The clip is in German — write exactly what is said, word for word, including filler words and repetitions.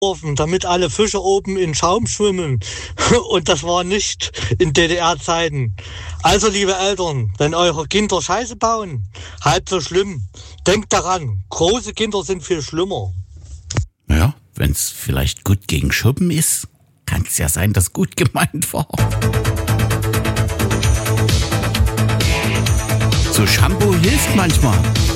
damit alle Fische oben in Schaum schwimmen. Und das war nicht in D D R-Zeiten. Also, liebe Eltern, wenn eure Kinder Scheiße bauen, halb so schlimm. Denkt daran, große Kinder sind viel schlimmer. Ja, wenn es vielleicht gut gegen Schuppen ist, kann es ja sein, dass gut gemeint war. So Shampoo hilft manchmal.